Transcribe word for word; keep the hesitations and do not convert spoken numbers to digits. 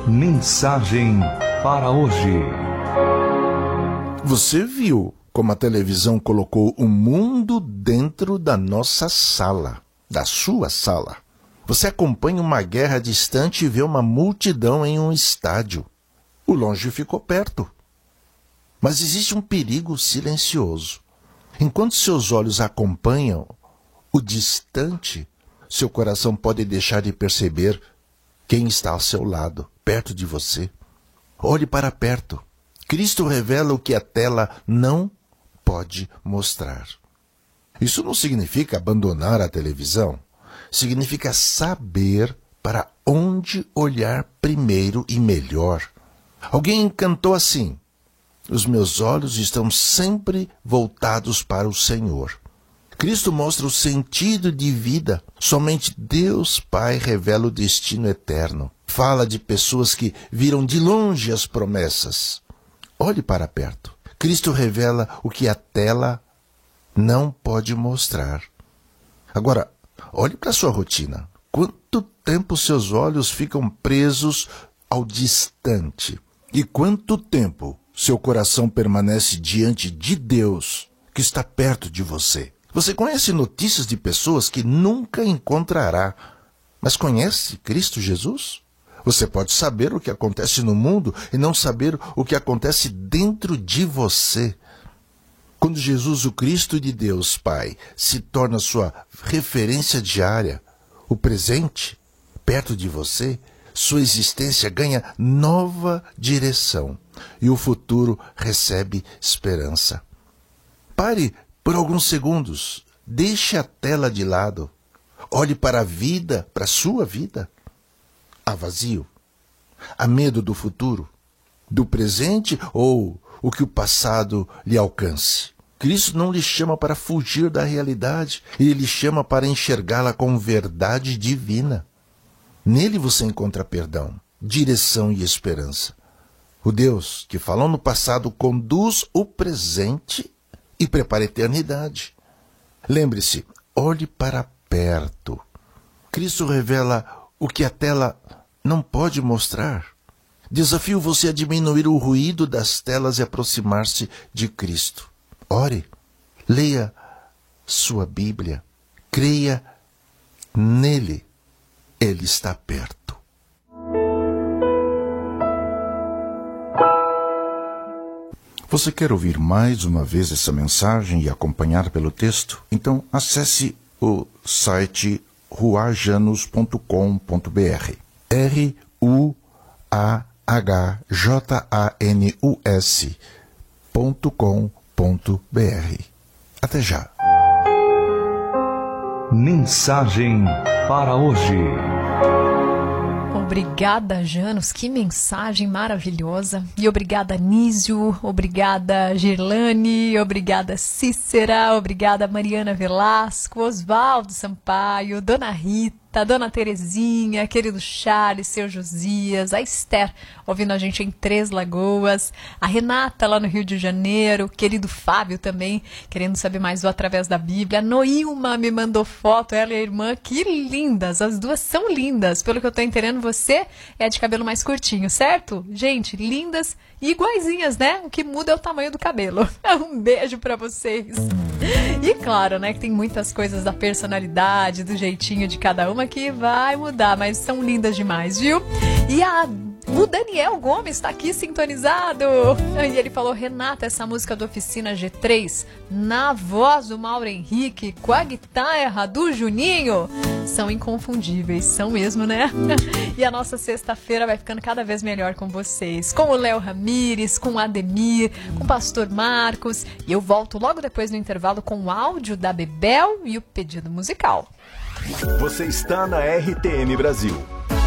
Mensagem para hoje. Você viu como a televisão colocou o mundo dentro da nossa sala, da sua sala? Você acompanha uma guerra distante e vê uma multidão em um estádio. O longe ficou perto. Mas existe um perigo silencioso. Enquanto seus olhos acompanham o distante, seu coração pode deixar de perceber quem está ao seu lado, perto de você. Olhe para perto. Cristo revela o que a tela não pode mostrar. Isso não significa abandonar a televisão. Significa saber para onde olhar primeiro e melhor. Alguém cantou assim: os meus olhos estão sempre voltados para o Senhor. Cristo mostra o sentido de vida. Somente Deus Pai revela o destino eterno. Fala de pessoas que viram de longe as promessas. Olhe para perto. Cristo revela o que a tela não pode mostrar. Agora, olhe para a sua rotina. Quanto tempo seus olhos ficam presos ao distante? E quanto tempo seu coração permanece diante de Deus, que está perto de você? Você conhece notícias de pessoas que nunca encontrará, mas conhece Cristo Jesus? Você pode saber o que acontece no mundo e não saber o que acontece dentro de você. Quando Jesus, o Cristo de Deus Pai, se torna sua referência diária, o presente, perto de você, sua existência ganha nova direção e o futuro recebe esperança. Pare por alguns segundos, deixe a tela de lado, olhe para a vida, para a sua vida. Há vazio? Há medo do futuro, do presente ou o que o passado lhe alcance? Cristo não lhe chama para fugir da realidade, ele lhe chama para enxergá-la com verdade divina. Nele você encontra perdão, direção e esperança. O Deus que falou no passado conduz o presente e prepara a eternidade. Lembre-se, olhe para perto. Cristo revela o que a tela não pode mostrar. Desafio você a diminuir o ruído das telas e aproximar-se de Cristo. Ore, leia sua Bíblia, creia nele. Ele está perto. Você quer ouvir mais uma vez essa mensagem e acompanhar pelo texto? Então acesse o site ruajanus ponto com ponto b r. R U A H J A N U S ponto com ponto b r. Até já. Mensagem para hoje. Obrigada, Janus, que mensagem maravilhosa. E obrigada, Nísio, obrigada, Girlane, obrigada, Cícera, obrigada, Mariana Velasco, Oswaldo Sampaio, Dona Rita, Dona Terezinha, querido Charles, seu Josias, a Esther, ouvindo a gente em Três Lagoas, a Renata lá no Rio de Janeiro, querido Fábio também, querendo saber mais do Através da Bíblia, a Noilma me mandou foto, ela e a irmã, que lindas, as duas são lindas, pelo que eu tô entendendo, você é de cabelo mais curtinho, certo? Gente, lindas e iguaizinhas, né? O que muda é o tamanho do cabelo. Um beijo pra vocês. E claro, né, que tem muitas coisas da personalidade, do jeitinho de cada uma que vai mudar, mas são lindas demais, viu? E a, o Daniel Gomes está aqui sintonizado. E ele falou: Renata, essa música do Oficina G três, na voz do Mauro Henrique, com a guitarra do Juninho, são inconfundíveis, são mesmo, né? E a nossa sexta-feira vai ficando cada vez melhor com vocês, com o Léo Ramires, com o Ademir, com o Pastor Marcos. E eu volto logo depois no intervalo com o áudio da Bebel e o pedido musical. Você está na R T M Brasil.